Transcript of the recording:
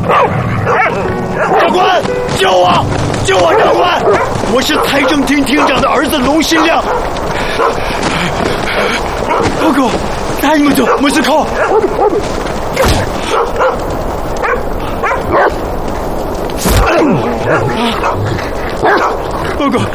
长官，救我！救我，长官！我是财政厅厅长的儿子龙新亮。报告，잘못을 커。报告。